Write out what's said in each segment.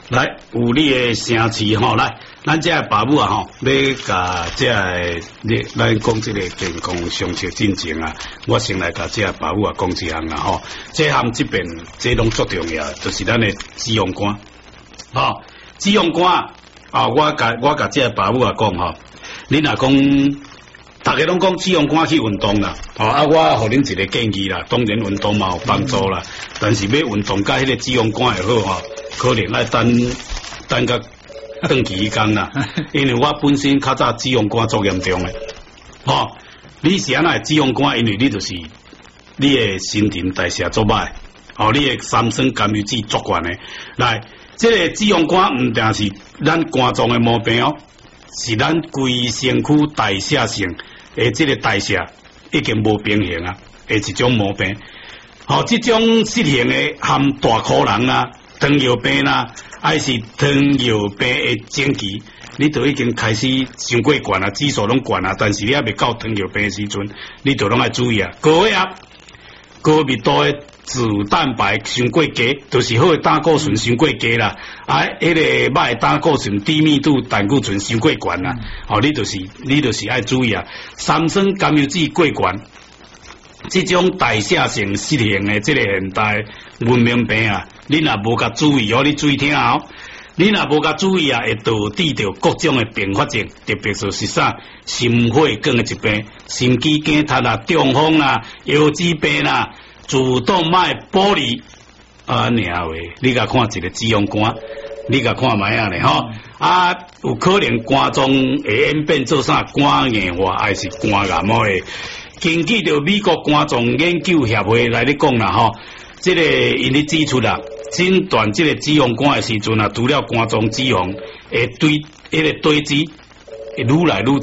来，有你的城市吼，来，咱这爸母啊吼，要甲这咱讲这个健康上策进前啊，我先来甲这爸母啊讲一项啊吼，这项这边这拢足重要，就是咱的脂肪肝，吼，脂肪肝啊，我甲这爸母啊讲吼，你若讲。大家拢讲脂肪肝去运动啦，我互恁一个建议啦，当然运动嘛有帮助啦，但是要运动甲迄个脂肪肝会好吼，可能要等甲长期间啦，因为我本身较早脂肪肝足严重诶，你是安那脂肪肝，因为你就是你的新陈代谢足歹，你的三酸甘油酯足悬诶，来，这个脂肪肝毋但是咱肝脏诶毛病哦。是咱规身躯代谢性诶，这个代谢已经无平衡啊，诶一种毛病。这种失衡诶，含大可人啊、糖尿病啊，还是糖尿病诶前期，你都已经开始伤过悬啊，指数拢悬啊，但是你还未到糖尿病诶时阵，你就拢要注意啊。高血压、高密度诶脂蛋白伤过低，就是好诶胆固醇伤过低啦。迄个歹胆固醇低密度胆固醇伤过悬啦。你就是爱注意啊。三酸甘油酯过悬，这种代谢性失衡诶，这个现代文明病啊，你若无甲注意你注意听哦。你若无甲注意啊，会导致着各种诶并发症，特别就是啥心血管诶疾病、心肌梗塞啊、中风啊、腰椎病啊。主动脉剥离尔喂，你甲看一个脂肪肝，你甲看卖啊咧吼，有可能肝脏会演变做啥肝硬化，还是肝癌诶？根据着美国肝脏研究协会来咧讲啦吼，这个因咧指出啦，诊断这个脂肪肝诶时阵啊，除了肝脏脂肪会堆积愈来愈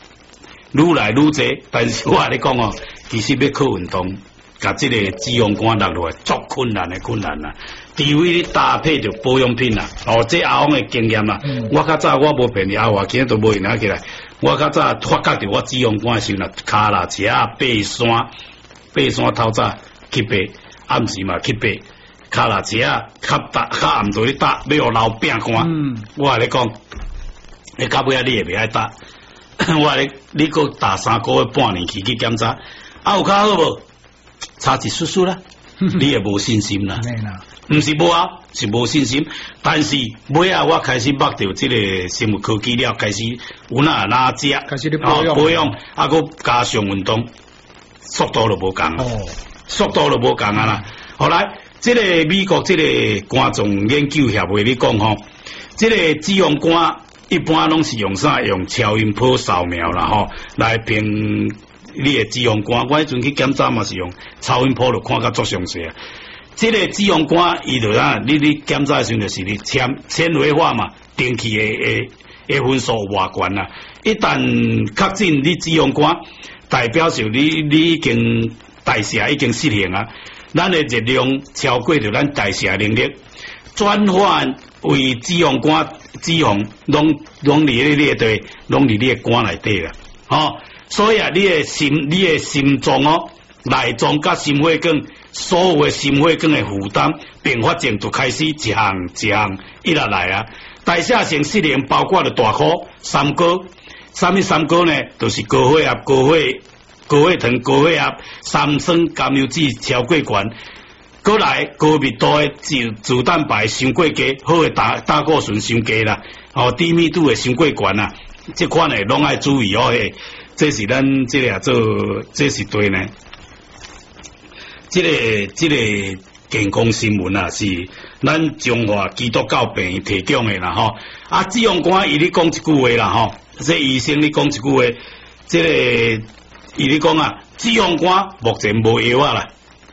济，但是我咧讲哦，其实要靠运动。甲这个脂肪肝落落来足困难啦，除非你搭配着保养品啦。这阿翁的经验啦，我较早我无骗你，我今日都无用起来。我较早发觉着我脂肪肝的时候啦，骹啦、车啊、爬山透早去爬，暗时嘛去爬，骹啦、车啊较暗时咧搭，要留病肝。我话你讲，到尾你也袂爱搭。我话你搁搭3个月半年去检查，有较好无？差一丝丝啦，你也无信心啦，毋是无啊，是无信心。但是尾啊，我开始捌到这个生物科技了，开始有哪食， 开始咧保养， 搁加上运动，速度就无共啊啦。后来，这个美国这个肝脏研究协会咧讲吼，这个脂肪肝一般拢是用啥？用超音波扫描啦吼，来评。你的脂肪肝，我迄阵去检查嘛是用超音波就看甲足详细啊。这个脂肪肝，伊就你检查的时候就是你纤维化嘛，定期的分数偌悬啦。一旦确诊你脂肪肝，代表是你已经代谢已经失衡啊。咱的热量超过着咱代谢能力，转换为脂肪肝脂肪拢伫你的对，拢伫你的肝内底啦，所以啊，你的心脏哦，内脏甲心血管，所有的心血管的负担并发症就开始一项一直来啊。代谢性失衡包括了大颗、三高，什么三高呢？就是高血压、高血糖、高血压、三酸甘油酯超过悬，过来高密度的脂蛋白伤过低，好的胆固醇伤低啦，低密度的伤过悬啊，这款的拢爱注意这是咱这个这是对呢。这个健康新闻啊，是咱中华基督教病院提供的啦脂肪肝伊咧讲一句话啦这医生咧讲一句话，这个伊咧讲啊，脂肪肝目前无药啦，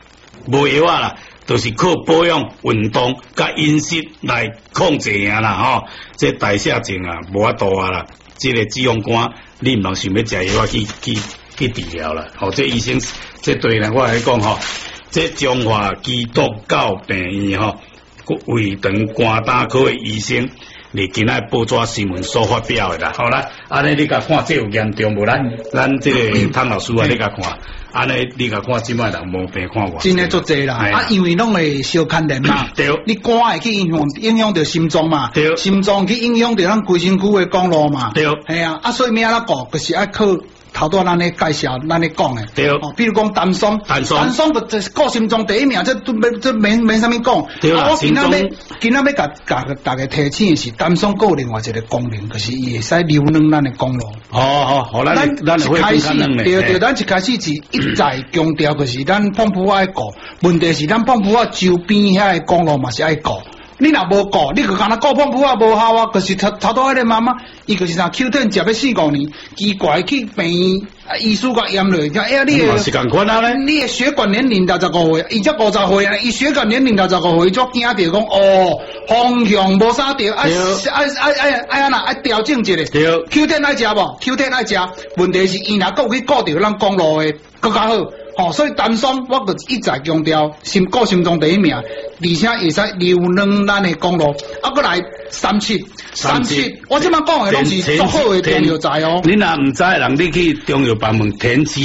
就是靠保养、运动甲饮食来控制啦这代谢症啊无法度啦。这个脂肪肝，你唔通想要食药去治疗啦。这医生，这对啦，我来讲这中华基督教病院胃肠肝胆科的医生，你今仔报纸新闻所发表的啦。好啦，安尼你甲看这有严重无咱这个汤老师啊，你甲看。 安尼你甲看即摆人无病看我。 真诶足济啦，啊，因为拢会小牵连嘛。 对。 你肝会去影响到心脏嘛。 对。 心脏去影响到咱规身躯诶公路嘛。 对。 系啊，所以咩啊顾，就是爱靠。头拄咱咧介绍，咱咧讲诶， 对， 比如讲丹松，丹松就是顾心脏第一名，这免啥物讲。 对啦， 我今仔要甲大家提醒的是，丹松有另外一个功能，就是伊会使溜软咱的公路。 好，咱一开始，对，咱一开始是一再强调，就是咱碰埔爱顾，问题是咱碰埔啊周边遐个公路嘛是爱顾。你若无顾，你就干那顾碰埔啊无效啊，就是头拄迄个妈妈，伊就是啥 Q10 食要4-5年，奇怪去病院医师甲验落，讲哎呀你的是共款啊咧， 你的血管年龄65岁，伊才50岁啊，伊血管年龄65岁，足惊着讲哦，方向无啥对，爱哪调整一下。对 ，Q10 爱食无 ？Q10 爱食，问题是伊若够去顾着咱公路的更加好。所以丹松我就一再强调，顾心脏第一名，而且会使溜软咱的公路。啊，过来37，我即摆讲的拢是足好的中药材哦。 你若唔知人，你去中药房问田七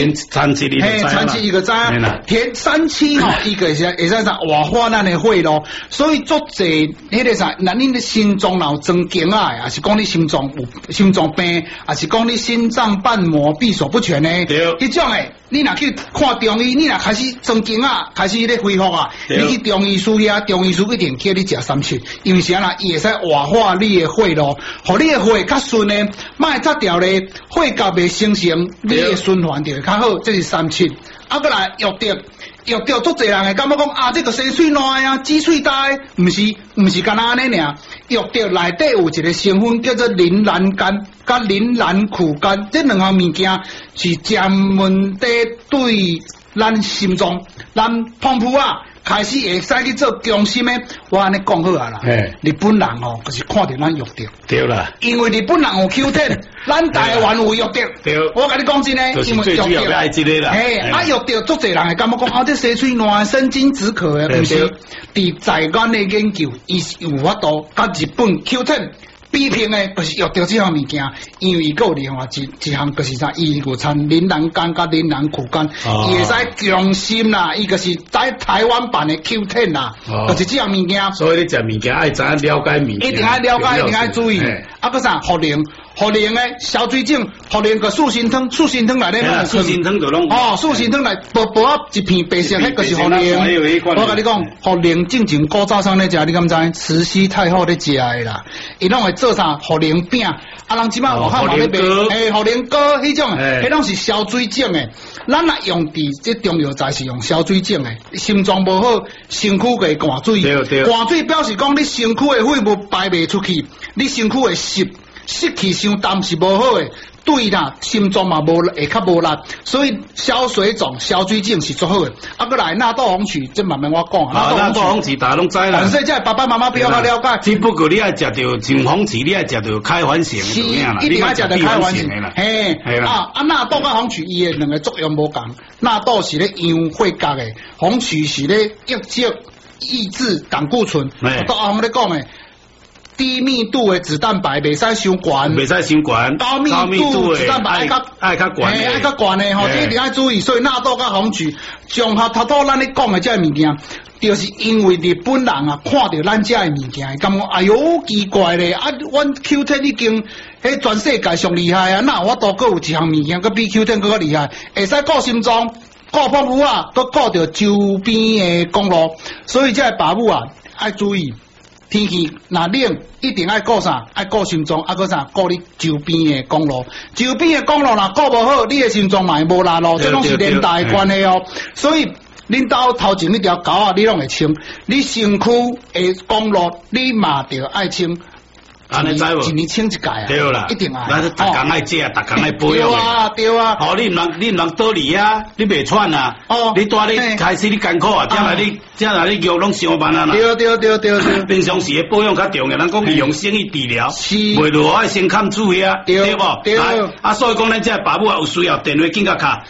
37，你就知啦。 37伊个知啊。田37吼，伊个会使啥活化咱的血路，所以足济迄个啥，那恁的心脏有增强啊，还是讲你心脏有心脏病，还是讲你心脏瓣膜闭锁不全呢？对，迄种诶。你若去看中医，你若开始增强啊，开始咧恢复啊，你去中医师遐，中医师一定叫你食37，因为啥啦？伊会使活化你的血路，互你的血较顺呢，莫擦掉咧，血甲袂形成，你的循环就会较好。这是37。啊，过来药着足济人会感觉讲啊，这个洗水烂啊，止水大，毋是干那安尼尔。药着内底有一个成分叫做铃兰苷，甲铃兰苦苷，这两项物件是专门对咱心脏、咱碰埔啊。开始会使去做强心的，我安尼讲好啊啦。日本人哦，就是看到咱药着。对啦。因为日本人有 Q10，咱台湾有药着。对。我甲你讲真诶， 因为药着爱这个啦。 啊药着足济人会感觉讲啊，这洗水烂、生津止渴诶，毋是。伫在岸的研究，伊是有法度甲日本 Q10。比拼诶，就是药着这项物件，因为伊有另外一项，就是啥，伊有掺铃兰苷甲铃兰苦苷，伊会使强心啦，伊就是在台湾版的 Q10 啦，就是这项物件。所以你食物件爱知影了解物件，一定爱了解，一定爱注意。啊，个啥？茯苓诶，消水肿，茯苓个素心汤内底嘛， 素心汤就拢素心汤内薄啊一片白色，迄个是茯苓。我甲你讲，茯苓正经古早上咧食，你敢知？慈禧太后咧食诶啦，伊拢会做啥？茯苓饼，啊，人即摆有汉嘛咧卖，茯苓糕迄种诶，迄拢是消水肿诶。咱若用伫这中药材是用消水肿诶，心脏无好，身躯会寒水，寒水表示讲你身躯诶血物排袂出去，你身躯会湿气伤重是无好诶。对啦，心脏嘛会较无力，所以消水肿、消水肿是最好诶。啊，过来纳豆红曲，这慢慢我讲。纳豆红曲大家拢知啦。但是这爸爸妈妈比较了解。只不过你爱食到真红曲，你爱食到开环型是一定爱食到开环型啦。嘿，纳豆甲红曲伊诶两个作用无共，纳豆是咧养血角诶，红曲是咧抑制胆固醇。都阿红咧讲诶。低密度的脂蛋白袂使伤悬，袂使伤悬。高密度脂蛋白爱较悬，爱较悬的吼，这一定要注意。所以纳豆甲红曲综合头拄咱咧讲的这物件，就是因为日本人啊看到咱这的物件，感觉哎哟奇怪咧，啊，阮 Q10 已经迄全世界上厉害啊，那我都搁有一项物件，搁比 Q10 搁较厉害，会使顾心脏、顾泡沫啊，搁顾到周边的公路，所以这爸母啊爱注意。天气若冷，一定爱顾啥？爱顾心脏，顾啥？顾你周边的公路。周边的公路若顾无好，你的心脏嘛会无力咯，这拢是连带的关系哦。所以，恁兜头前一条沟啊，你拢会清。你身躯的公路，你嘛着爱清。安尼知无？一年清一届啊！对啦，一定啊！咱逐工爱食，逐工爱保养的。对啊。哦，你唔通倒里啊？你袂喘啊？哦。你带你开始你艰苦啊，将来你药拢上万啊啦。对。平常时的保养较重要，咱讲利用生意治疗，袂落爱先看注意啊，对无？对。啊，所以讲咱这爸母有需要电话紧甲卡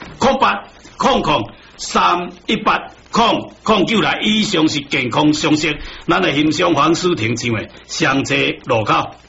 0800-318-009来，以上是健康常识，咱的欣赏方式停上的上车路口。